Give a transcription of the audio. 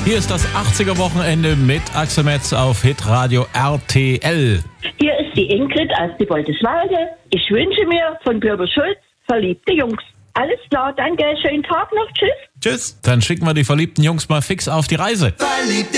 Hier ist das 80er-Wochenende mit Axel Metz auf Hitradio RTL. Hier ist die Ingrid aus die Boldeswalde. Ich wünsche mir von Bürger Schulz verliebte Jungs. Alles klar, danke, schönen Tag noch, tschüss. Tschüss. Dann schicken wir die verliebten Jungs mal fix auf die Reise.